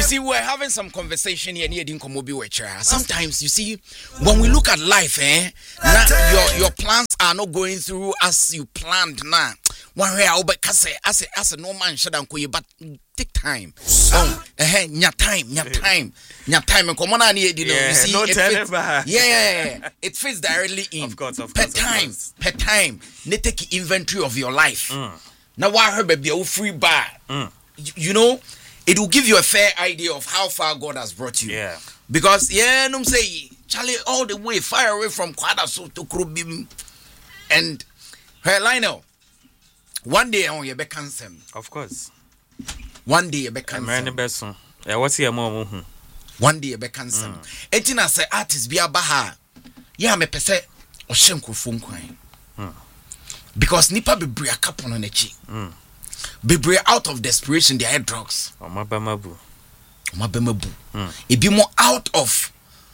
see, we're having some conversation here near Dinkomobi Wecha. Sometimes, you see, when we look at life, now your plans are not going through as you planned now. One way I as a no man should but take time. Nya time. And come on, you see, no it fits directly in. Of course. Per time. They take inventory of your life. Now, why her baby free bar? You know, it will give you a fair idea of how far God has brought you. Yeah. Because no say Charlie all the way far away from Kwadaso to Krubim and her Lionel. One day on your back cancer. Of course. One day your back cancer. What's your mom? One day your back cancer. Etina say artist be a baha. Yeah, me pese or shenko phone crying. Because nipa be bria kapon on the cheek. Be bria out of desperation, they had drugs. Mabemabu. It be more out of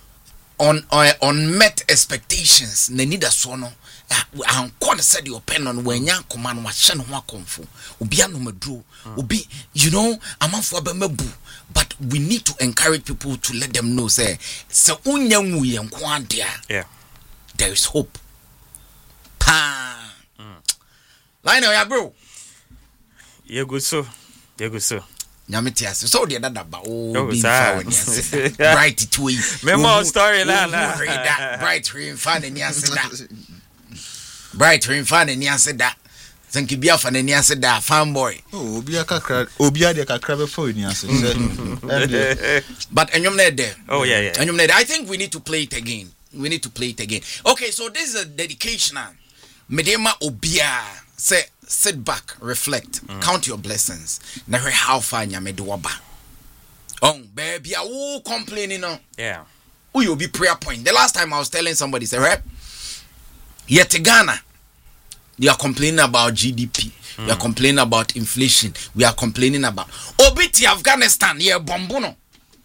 unmet expectations. They need a sono. I'm quite said your pen on when young command was shan wa comfort. Ubiano medru. Ubi, you know, I'm for bemebu. But we need to encourage people to let them know, say, so unyangu and quantia. Yeah. There is hope. Pa. Lionel, ya bro. You good so. Nyametias so the other ba be bright to memo story la bright rain fan and yasida bright rain fan and yasida thank you bia fan and yasida fanboy obia de kakra be for ni ase but enyom na there enyom na I think we need to play it again. Okay, so this is a dedication medema obia say sit back, reflect, count your blessings. Never how far nyame do waba. Oh, baby, I complaining no. Yeah. Who you be prayer point. The last time I was telling somebody, say, rep, yet Ghana, they are complaining about GDP. We are complaining about inflation. We are complaining about Obiti Afghanistan, yeah, bombono.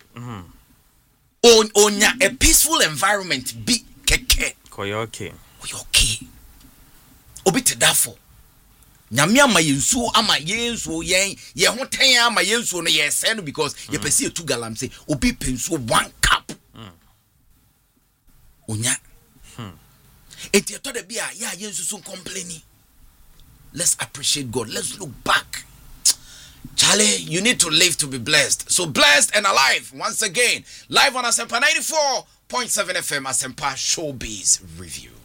Onya a peaceful environment be keke. Koyoke. Obiti dafo. Nyame ama yensu ama yensu ye ho ten ama yensu no ye say no because ye pese 2 galam say obi pensu 1 cup onya enti to da bia ya yensu so complaining. Let's appreciate God. Let's look back. Charlie, you need to live to be blessed. So blessed and alive once again. Live on Asempa 94.7 FM Asempa Showbiz Review.